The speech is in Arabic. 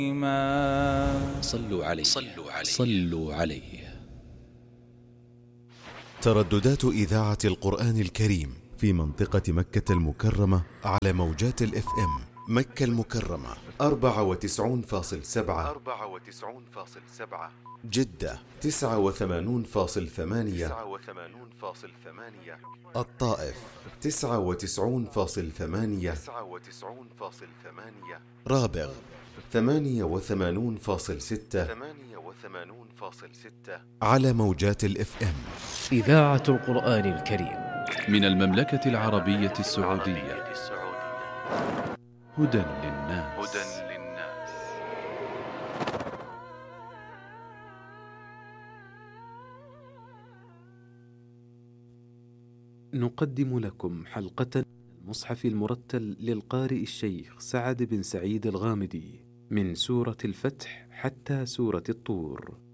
صلوا عليه صلوا عليه. ترددات إذاعة القرآن الكريم في منطقة مكة المكرمة على موجات الاف ام مكة المكرمة 94.7، جدة 89.8، الطائف 99.8، رابغ 88.6 على موجات الاف ام. إذاعة القرآن الكريم من المملكة العربية السعودية، هدى للناس. نقدم لكم حلقة من المصحف المرتل للقارئ الشيخ سعد بن سعيد الغامدي من سورة الفتح حتى سورة الطور.